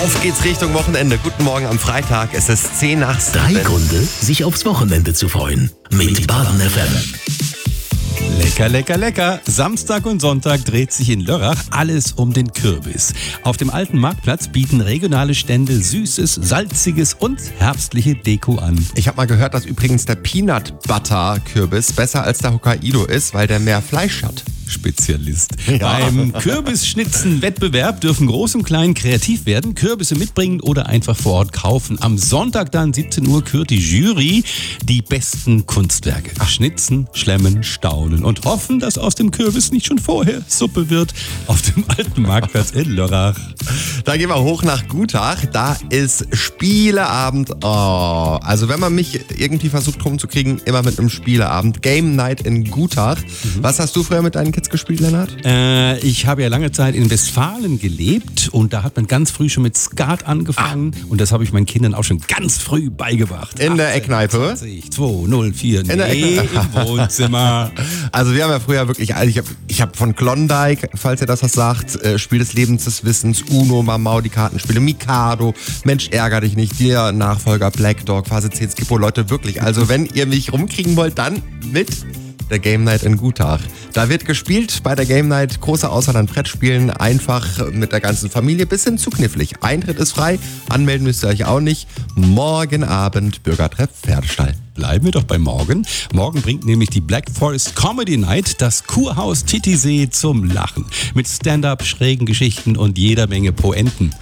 Auf geht's Richtung Wochenende. Guten Morgen am Freitag. Es ist 10 nach 7. 3 Gründe, sich aufs Wochenende zu freuen. Mit Baden FM. Lecker, lecker, lecker. Samstag und Sonntag dreht sich in Lörrach alles um den Kürbis. Auf dem alten Marktplatz bieten regionale Stände süßes, salziges und herbstliche Deko an. Ich habe mal gehört, dass übrigens der Peanut Butter Kürbis besser als der Hokkaido ist, weil der mehr Fleisch hat. Spezialist. Ja. Beim Kürbisschnitzen-Wettbewerb dürfen Groß und Klein kreativ werden, Kürbisse mitbringen oder einfach vor Ort kaufen. Am Sonntag dann 17 Uhr kürt die Jury die besten Kunstwerke. Schnitzen, schlemmen, staunen und hoffen, dass aus dem Kürbis nicht schon vorher Suppe wird. Auf dem alten Marktplatz in Lörrach. Da gehen wir hoch nach Gutach. Da ist Spieleabend. Oh, also wenn man mich irgendwie versucht rumzukriegen, immer mit einem Spieleabend. Game Night in Gutach. Was hast du früher mit deinen Kids gespielt, Lennart? Ich habe ja lange Zeit in Westfalen gelebt und da hat man ganz früh schon mit Skat angefangen und das habe ich meinen Kindern auch schon ganz früh beigebracht. In der Eckkneipe? 204, In der im Wohnzimmer. Also wir haben ja früher wirklich, ich hab von Klondike, falls ihr das was sagt, Spiel des Lebens des Wissens, Uno, Mamau, die Kartenspiele, Mikado, Mensch ärger dich nicht, der Nachfolger Black Dog, Phase 10 Skippo, Leute, wirklich. Also wenn ihr mich rumkriegen wollt, dann mit der Game Night in Gutach. Da wird gespielt bei der Game Night, große Auswahl an Brettspielen, einfach mit der ganzen Familie, bis hin zu knifflig. Eintritt ist frei, anmelden müsst ihr euch auch nicht. Morgen Abend Bürgertreff Pferdestall. Bleiben wir doch bei morgen. Morgen bringt nämlich die Black Forest Comedy Night das Kurhaus Titisee zum Lachen. Mit Stand-up, schrägen Geschichten und jeder Menge Poenten.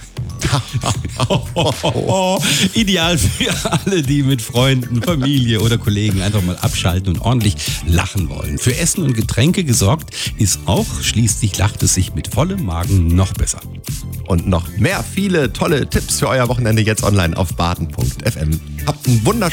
Ideal für alle, die mit Freunden, Familie oder Kollegen einfach mal abschalten und ordentlich lachen wollen. Für Essen und Getränke gesorgt ist auch, schließlich lacht es sich mit vollem Magen noch besser. Und noch mehr viele tolle Tipps für euer Wochenende jetzt online auf baden.fm. Habt einen wunderschönen